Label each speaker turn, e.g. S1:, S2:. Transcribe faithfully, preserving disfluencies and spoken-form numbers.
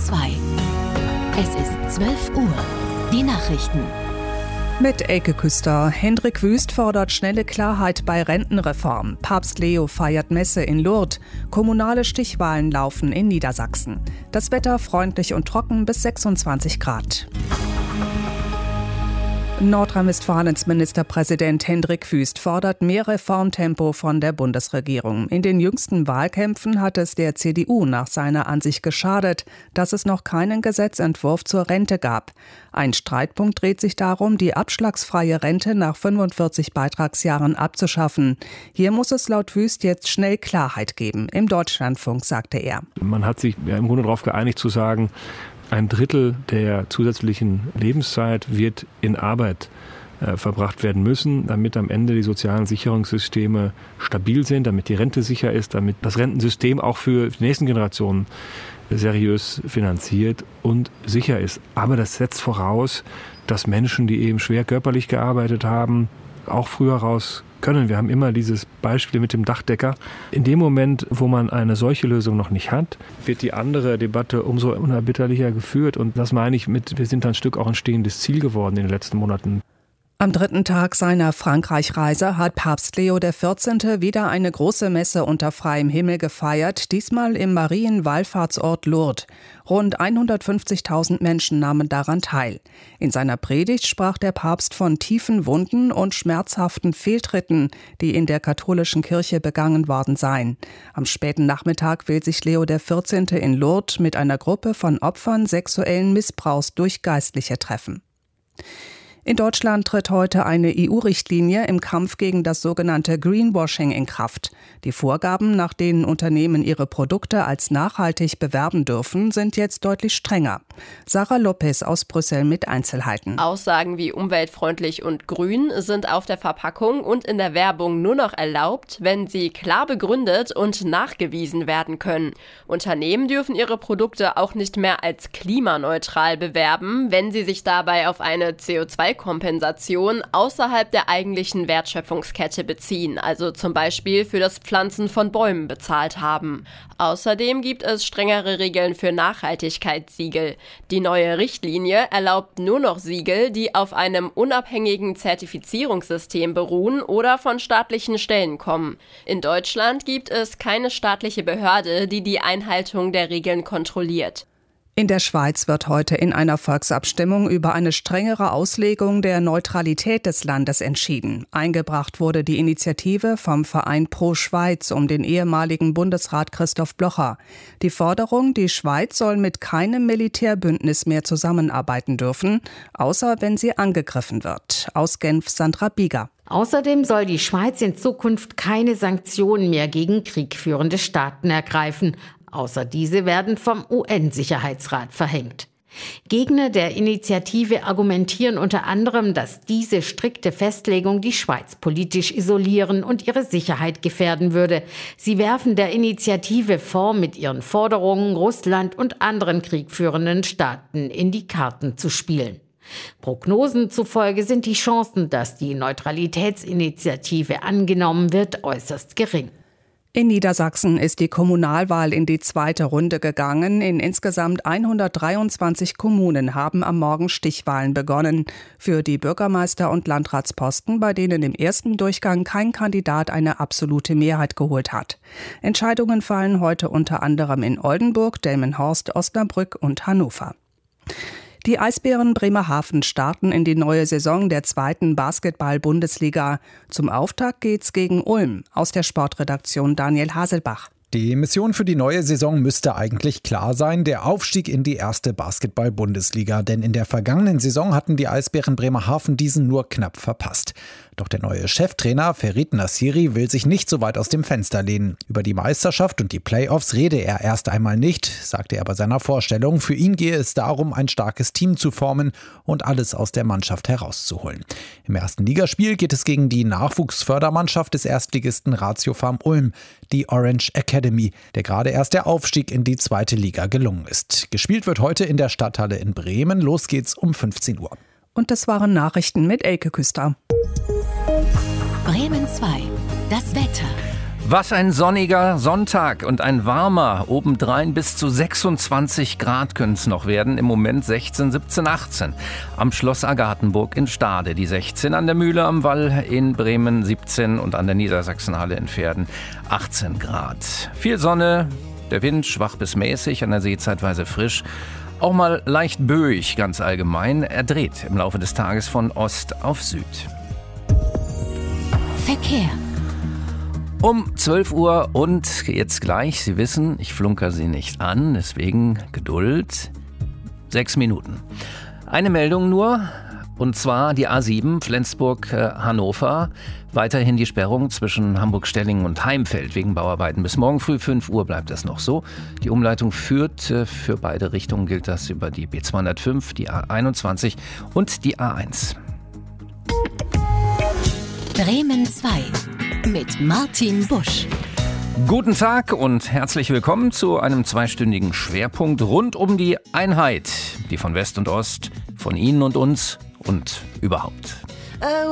S1: zwei. Es ist zwölf Uhr. Die Nachrichten.
S2: Mit Elke Küster. Hendrik Wüst fordert schnelle Klarheit bei Rentenreform. Papst Leo feiert Messe in Lourdes. Kommunale Stichwahlen laufen in Niedersachsen. Das Wetter freundlich und trocken bis sechsundzwanzig Grad. Nordrhein-Westfalens Ministerpräsident Hendrik Wüst fordert mehr Reformtempo von der Bundesregierung. In den jüngsten Wahlkämpfen hat es der C D U nach seiner Ansicht geschadet, dass es noch keinen Gesetzentwurf zur Rente gab. Ein Streitpunkt dreht sich darum, die abschlagsfreie Rente nach fünfundvierzig Beitragsjahren abzuschaffen. Hier muss es laut Wüst jetzt schnell Klarheit geben. Im Deutschlandfunk sagte er.
S3: Man hat sich ja im Grunde darauf geeinigt zu sagen, ein Drittel der zusätzlichen Lebenszeit wird in Arbeit äh, verbracht werden müssen, damit am Ende die sozialen Sicherungssysteme stabil sind, damit die Rente sicher ist, damit das Rentensystem auch für die nächsten Generationen seriös finanziert und sicher ist. Aber das setzt voraus, dass Menschen, die eben schwer körperlich gearbeitet haben, auch früher raus können. Wir haben immer dieses Beispiel mit dem Dachdecker. In dem Moment, wo man eine solche Lösung noch nicht hat, wird die andere Debatte umso unerbitterlicher geführt. Und das meine ich mit, wir sind ein Stück auch ein stehendes Ziel geworden in den letzten Monaten.
S2: Am dritten Tag seiner Frankreich-Reise hat Papst Leo der vierzehnte wieder eine große Messe unter freiem Himmel gefeiert, diesmal im Marienwallfahrtsort Lourdes. Rund hundertfünfzigtausend Menschen nahmen daran teil. In seiner Predigt sprach der Papst von tiefen Wunden und schmerzhaften Fehltritten, die in der katholischen Kirche begangen worden seien. Am späten Nachmittag will sich Leo der vierzehnte in Lourdes mit einer Gruppe von Opfern sexuellen Missbrauchs durch Geistliche treffen. In Deutschland tritt heute eine E U-Richtlinie im Kampf gegen das sogenannte Greenwashing in Kraft. Die Vorgaben, nach denen Unternehmen ihre Produkte als nachhaltig bewerben dürfen, sind jetzt deutlich strenger. Sarah Lopez aus Brüssel mit Einzelheiten.
S4: Aussagen wie umweltfreundlich und grün sind auf der Verpackung und in der Werbung nur noch erlaubt, wenn sie klar begründet und nachgewiesen werden können. Unternehmen dürfen ihre Produkte auch nicht mehr als klimaneutral bewerben, wenn sie sich dabei auf eine C O zwei Kompensation außerhalb der eigentlichen Wertschöpfungskette beziehen, also zum Beispiel für das Pflanzen von Bäumen bezahlt haben. Außerdem gibt es strengere Regeln für Nachhaltigkeitssiegel. Die neue Richtlinie erlaubt nur noch Siegel, die auf einem unabhängigen Zertifizierungssystem beruhen oder von staatlichen Stellen kommen. In Deutschland gibt es keine staatliche Behörde, die die Einhaltung der Regeln kontrolliert.
S2: In der Schweiz wird heute in einer Volksabstimmung über eine strengere Auslegung der Neutralität des Landes entschieden. Eingebracht wurde die Initiative vom Verein Pro Schweiz um den ehemaligen Bundesrat Christoph Blocher. Die Forderung, die Schweiz soll mit keinem Militärbündnis mehr zusammenarbeiten dürfen, außer wenn sie angegriffen wird. Aus Genf Sandra Bieger.
S5: Außerdem soll die Schweiz in Zukunft keine Sanktionen mehr gegen kriegführende Staaten ergreifen. Außer diese werden vom U N-Sicherheitsrat verhängt. Gegner der Initiative argumentieren unter anderem, dass diese strikte Festlegung die Schweiz politisch isolieren und ihre Sicherheit gefährden würde. Sie werfen der Initiative vor, mit ihren Forderungen Russland und anderen kriegführenden Staaten in die Karten zu spielen. Prognosen zufolge sind die Chancen, dass die Neutralitätsinitiative angenommen wird, äußerst gering.
S2: In Niedersachsen ist die Kommunalwahl in die zweite Runde gegangen. In insgesamt hundertdreiundzwanzig Kommunen haben am Morgen Stichwahlen begonnen. Für die Bürgermeister- und Landratsposten, bei denen im ersten Durchgang kein Kandidat eine absolute Mehrheit geholt hat. Entscheidungen fallen heute unter anderem in Oldenburg, Delmenhorst, Osnabrück und Hannover. Die Eisbären Bremerhaven starten in die neue Saison der zweiten Basketball-Bundesliga. Zum Auftakt geht's gegen Ulm. Aus der Sportredaktion Daniel Haselbach.
S6: Die Mission für die neue Saison müsste eigentlich klar sein, der Aufstieg in die erste Basketball-Bundesliga. Denn in der vergangenen Saison hatten die Eisbären Bremerhaven diesen nur knapp verpasst. Doch der neue Cheftrainer Ferit Nassiri will sich nicht so weit aus dem Fenster lehnen. Über die Meisterschaft und die Playoffs rede er erst einmal nicht, sagte er bei seiner Vorstellung. Für ihn gehe es darum, ein starkes Team zu formen und alles aus der Mannschaft herauszuholen. Im ersten Ligaspiel geht es gegen die Nachwuchsfördermannschaft des Erstligisten Ratio Farm Ulm, die Orange Academy, der gerade erst der Aufstieg in die zweite Liga gelungen ist. Gespielt wird heute in der Stadthalle in Bremen. Los geht's um fünfzehn Uhr.
S2: Und das waren Nachrichten mit Elke Küster.
S1: Bremen zwei. Das Wetter.
S7: Was ein sonniger Sonntag und ein warmer, obendrein bis zu sechsundzwanzig Grad können es noch werden. Im Moment sechzehn, siebzehn, achtzehn. Am Schloss Agathenburg in Stade die sechzehn, an der Mühle am Wall in Bremen siebzehn und an der Niedersachsenhalle in Verden achtzehn Grad. Viel Sonne, der Wind schwach bis mäßig, an der See zeitweise frisch. Auch mal leicht böig ganz allgemein. Er dreht im Laufe des Tages von Ost auf Süd.
S1: Verkehr.
S7: Um zwölf Uhr und jetzt gleich, Sie wissen, ich flunker Sie nicht an, deswegen Geduld. Sechs Minuten. Eine Meldung nur, und zwar die A sieben, Flensburg-Hannover. Weiterhin die Sperrung zwischen Hamburg-Stellingen und Heimfeld wegen Bauarbeiten. Bis morgen früh fünf Uhr bleibt das noch so. Die Umleitung führt, für beide Richtungen gilt das über die B zweihundertfünf, die A einundzwanzig und die A eins.
S1: Bremen zwei mit Martin Busch.
S7: Guten Tag und herzlich willkommen zu einem zweistündigen Schwerpunkt rund um die Einheit, die von West und Ost, von Ihnen und uns und überhaupt.